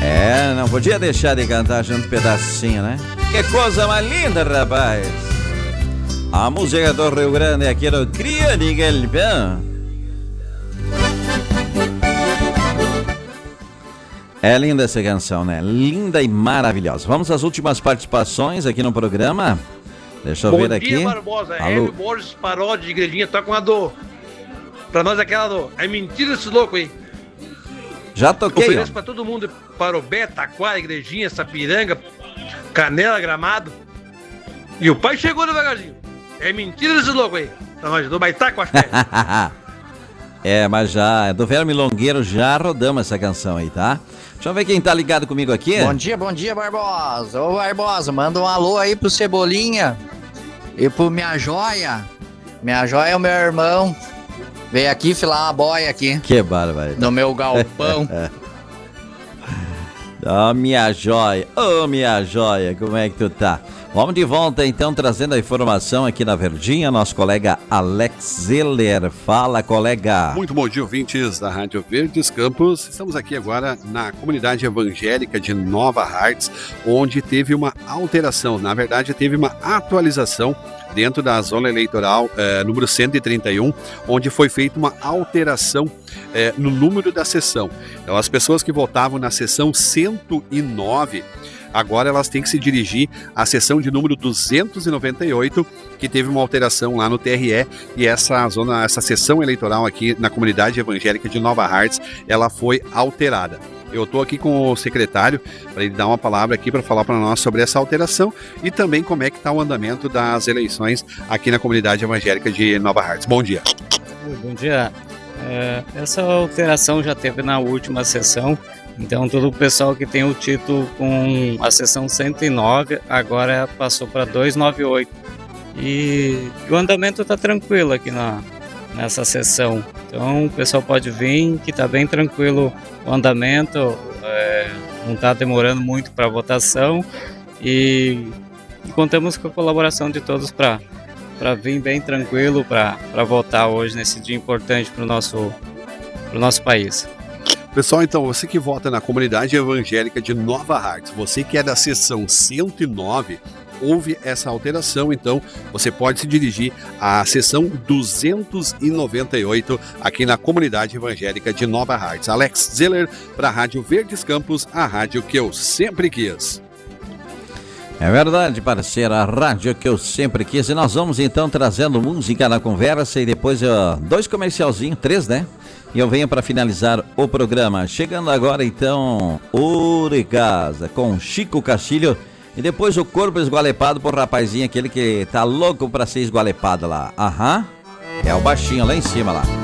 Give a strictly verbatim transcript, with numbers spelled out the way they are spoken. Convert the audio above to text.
É, não podia deixar de cantar junto um pedacinho, né? Que coisa mais linda, rapaz. A música do Rio Grande aqui no Cria de Galpão. É linda essa canção, né? Linda e maravilhosa. Vamos às últimas participações aqui no programa. Deixa eu Bom ver dia, aqui. Barbosa. Hélio Borges, paródia de Igrejinha. Toca uma do... Pra nós aquela do... É mentira esse louco aí. Já toquei. Ofereço ó. Pra todo mundo. Parobé, Taquara, Igrejinha, Sapiranga, Canela, Gramado. E o pai chegou devagarzinho. É mentira esse louco aí. Pra nós, do Baitaco, acho que é. É, mas já, do Velho Milongueiro já rodamos essa canção aí, tá? Deixa eu ver quem tá ligado comigo aqui. Bom dia, bom dia, Barbosa. Ô, Barbosa, manda um alô aí pro Cebolinha e pro Minha Joia. Minha Joia é o meu irmão. Veio aqui filar uma boia aqui. Que bárbaro. No meu galpão. Ô, oh, Minha Joia. Ô, oh, Minha Joia, como é que tu tá? Vamos de volta, então, trazendo a informação aqui na Verdinha, nosso colega Alex Zeller. Fala, colega. Muito bom dia, ouvintes da Rádio Verdes Campos. Estamos aqui agora na comunidade evangélica de Nova Hartz, onde teve uma alteração, na verdade, teve uma atualização dentro da zona eleitoral eh, número cento e trinta e um, onde foi feita uma alteração eh, no número da sessão. Então, as pessoas que votavam na sessão cento e nove, agora elas têm que se dirigir à sessão de número duzentos e noventa e oito, que teve uma alteração lá no T R E, e essa zona, essa sessão eleitoral aqui na comunidade evangélica de Nova Hartz, ela foi alterada. Eu estou aqui com o secretário para ele dar uma palavra aqui para falar para nós sobre essa alteração e também como é que está o andamento das eleições aqui na comunidade evangélica de Nova Hartz. Bom dia. Bom dia. É, essa alteração já teve na última sessão, então todo o pessoal que tem o título com a sessão cento e nove agora passou para duzentos e noventa e oito. E o andamento está tranquilo aqui na, nessa sessão. Então o pessoal pode vir, que está bem tranquilo o andamento, é, não está demorando muito para a votação e, e contamos com a colaboração de todos para para vir bem tranquilo para votar hoje nesse dia importante para o nosso, pro nosso país. Pessoal, então, você que vota na comunidade evangélica de Nova Hartz, você que é da seção cento e nove, houve essa alteração, então você pode se dirigir à seção duzentos e noventa e oito aqui na comunidade evangélica de Nova Hartz. Alex Zeller para a Rádio Verdes Campos, a rádio que eu sempre quis. É verdade, parceiro, a rádio que eu sempre quis. E nós vamos então trazendo música na conversa e depois uh, dois comercialzinhos, três, né? E eu venho para finalizar o programa. Chegando agora então, Uri Casa com Chico Castilho. E depois o corpo esgualepado por rapazinho, aquele que tá louco pra ser esgualepado lá. Aham, é o baixinho lá em cima lá.